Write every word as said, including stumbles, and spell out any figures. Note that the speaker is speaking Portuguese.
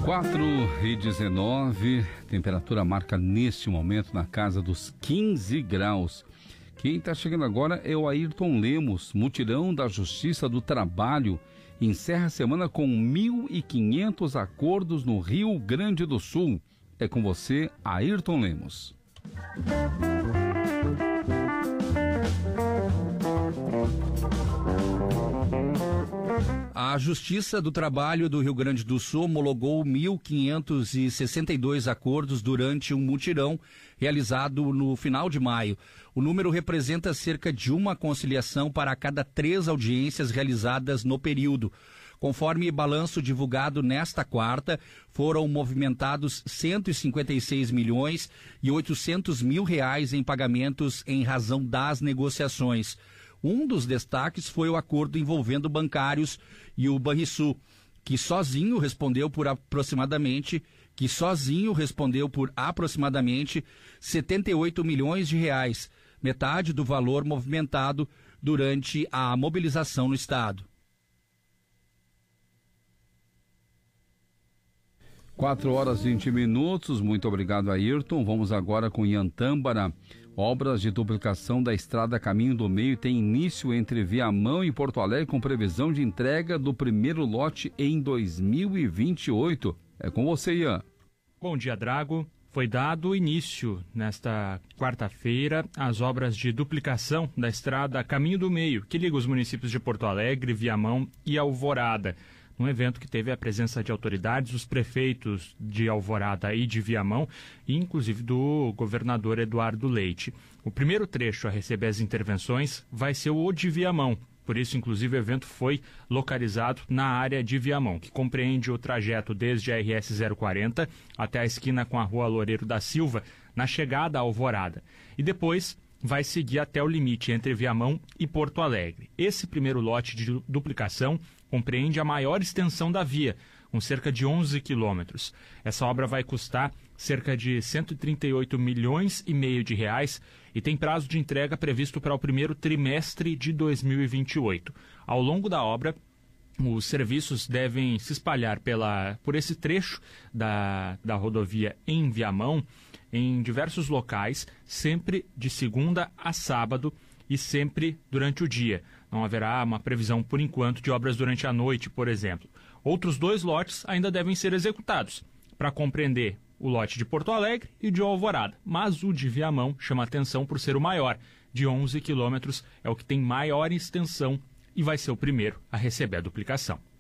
quatro e dezenove, temperatura marca neste momento na casa dos quinze graus. Quem está chegando agora é o Ayrton Lemos. Mutirão da Justiça do Trabalho encerra a semana com mil e quinhentos acordos no Rio Grande do Sul. É com você, Ayrton Lemos. A Justiça do Trabalho do Rio Grande do Sul homologou mil quinhentos e sessenta e dois acordos durante um mutirão realizado no final de maio. O número representa cerca de uma conciliação para cada três audiências realizadas no período. Conforme balanço divulgado nesta quarta, foram movimentados cento e cinquenta e seis milhões e oitocentos mil reais em pagamentos em razão das negociações. Um dos destaques foi o acordo envolvendo bancários e o Banrisul, que sozinho respondeu por aproximadamente, que sozinho respondeu por aproximadamente setenta e oito milhões de reais, metade do valor movimentado durante a mobilização no estado. quatro horas e vinte minutos, muito obrigado, Ayrton. Vamos agora com Iantâmbara. Obras de duplicação da estrada Caminho do Meio têm início entre Viamão e Porto Alegre com previsão de entrega do primeiro lote em dois mil e vinte e oito. É com você, Ian. Bom dia, Drago. Foi dado início nesta quarta-feira às obras de duplicação da estrada Caminho do Meio, que liga os municípios de Porto Alegre, Viamão e Alvorada. Num evento que teve a presença de autoridades, os prefeitos de Alvorada e de Viamão, e inclusive do governador Eduardo Leite. O primeiro trecho a receber as intervenções vai ser o de Viamão. Por isso, inclusive, o evento foi localizado na área de Viamão, que compreende o trajeto desde a R S zero quarenta até a esquina com a rua Loureiro da Silva, na chegada a Alvorada. E depois vai seguir até o limite entre Viamão e Porto Alegre. Esse primeiro lote de duplicação compreende a maior extensão da via, com cerca de onze quilômetros. Essa obra vai custar cerca de cento e trinta e oito milhões e meio de reais e tem prazo de entrega previsto para o primeiro trimestre de dois mil e vinte e oito. Ao longo da obra, os serviços devem se espalhar pela, por esse trecho da, da rodovia em Viamão, em diversos locais, sempre de segunda a sábado e sempre durante o dia. Não haverá uma previsão, por enquanto, de obras durante a noite, por exemplo. Outros dois lotes ainda devem ser executados, para compreender o lote de Porto Alegre e de Alvorada. Mas o de Viamão chama atenção por ser o maior, de onze quilômetros, é o que tem maior extensão e vai ser o primeiro a receber a duplicação.